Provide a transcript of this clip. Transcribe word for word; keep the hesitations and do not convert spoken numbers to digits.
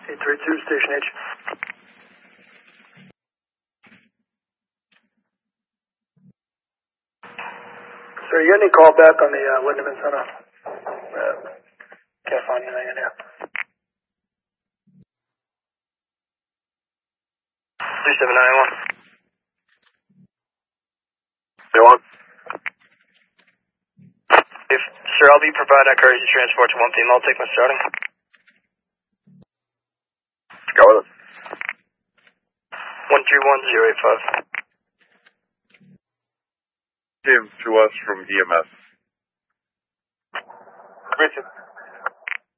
eight three two, Station H. Sir, you got any call back on the uh, Lindemann Center? Uh, can't find anything in here. three seven nine one. They want? If, sir, I'll be provided courtesy transport to one P M. I'll take my starting. Go with it. one three one zero eight five. Came to us from E M S. Richard.